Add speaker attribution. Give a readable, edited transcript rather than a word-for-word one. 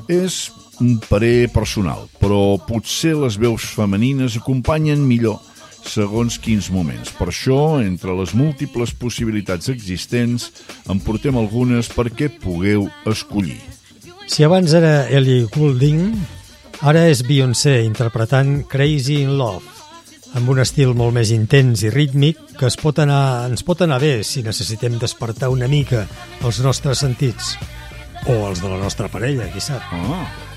Speaker 1: És un parer personal, però potser les veus femenines acompanyen millor segons quins moments. Per això, entre les múltiples possibilitats existents, en portem algunes perquè pugueu escollir.
Speaker 2: Si abans era Ellie Goulding, ara és Beyoncé interpretant Crazy in Love, amb un estil molt més intens i rítmic que ens pot anar bé si necessitem despertar una mica els nostres sentits, o els de la nostra parella, qui sap.